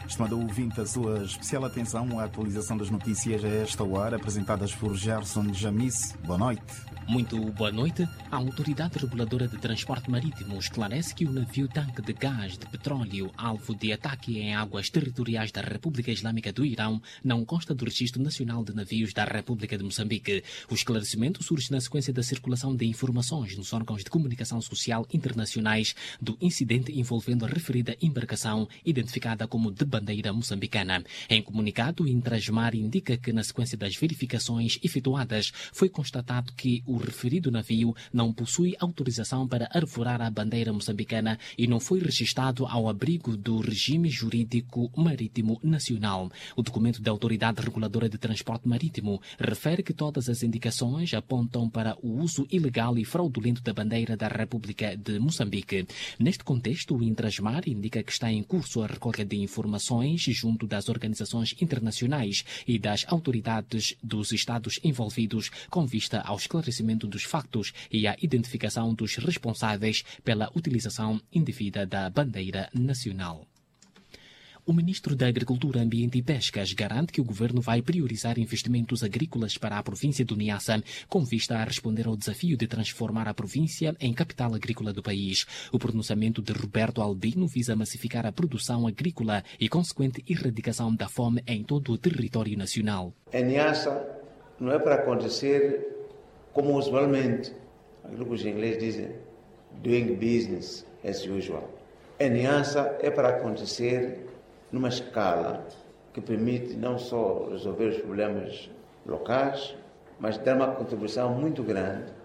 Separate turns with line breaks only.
Estimado ouvinte, a sua especial atenção à atualização das notícias a esta hora, apresentadas por Gerson Jamis. Boa noite.
Muito boa noite. A Autoridade Reguladora de Transporte Marítimo esclarece que o navio tanque de gás de petróleo, alvo de ataque em águas territoriais da República Islâmica do Irão, não consta do Registro Nacional de Navios da República de Moçambique. O esclarecimento surge na sequência da circulação de informações nos órgãos de comunicação social internacionais do incidente envolvendo a referida embarcação, identificada como de bandeira moçambicana. Em comunicado, o Intrasmar indica que, na sequência das verificações efetuadas, foi constatado que o referido navio não possui autorização para arvorar a bandeira moçambicana e não foi registado ao abrigo do regime jurídico marítimo nacional. O documento da Autoridade Reguladora de Transporte Marítimo refere que todas as indicações apontam para o uso ilegal e fraudulento da bandeira da República de Moçambique. Neste contexto, o Intrasmar indica que está em curso a recolha de informações junto das organizações internacionais e das autoridades dos Estados envolvidos com vista ao esclarecimento dos factos e à identificação dos responsáveis pela utilização indevida da bandeira nacional. O ministro da Agricultura, Ambiente e Pescas garante que o governo vai priorizar investimentos agrícolas para a província do Niassa, com vista a responder ao desafio de transformar a província em capital agrícola do país. O pronunciamento de Roberto Albino visa massificar a produção agrícola e consequente erradicação da fome em todo o território nacional.
Em Niassa não é para acontecer como usualmente, aquilo que os ingleses dizem, doing business as usual. Em Niassa é para acontecer numa escala que permite não só resolver os problemas locais, mas dar uma contribuição muito grande